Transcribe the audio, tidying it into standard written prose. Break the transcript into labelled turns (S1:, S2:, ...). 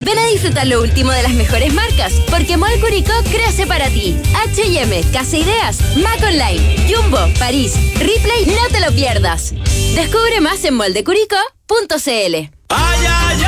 S1: Ven a disfrutar lo último de las mejores marcas, porque Mall Curicó crece para ti. H&M, Casa Ideas, Mac Online, Jumbo, París, Ripley, no te lo pierdas. Descubre más en moldecuricó.cl.
S2: ¡Ay, ay,